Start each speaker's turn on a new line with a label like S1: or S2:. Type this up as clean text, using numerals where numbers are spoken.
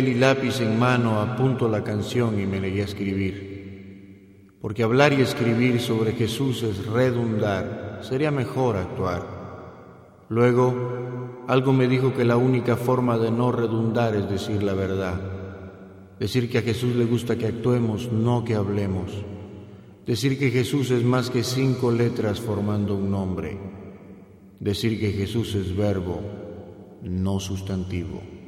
S1: y lápiz en mano apunto la canción y me negué a escribir, porque hablar y escribir sobre Jesús es redundar, sería mejor actuar. Luego, algo me dijo que la única forma de no redundar es decir la verdad, decir que a Jesús le gusta que actuemos, no que hablemos, decir que Jesús es más que 5 letras formando un nombre, decir que Jesús es verbo, no sustantivo.